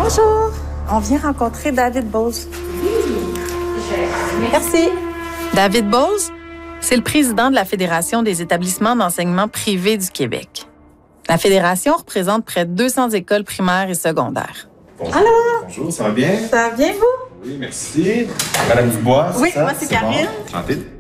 Bonjour. On vient rencontrer David Bose. Merci. David Bose, c'est le président de la Fédération des établissements d'enseignement privés du Québec. La Fédération représente près de 200 écoles primaires et secondaires. Bonjour. Allô? Bonjour, ça va bien? Ça va bien, vous? Oui, merci. Madame Dubois, Oui, c'est ça? moi, c'est Karine. Bon. Enchanté.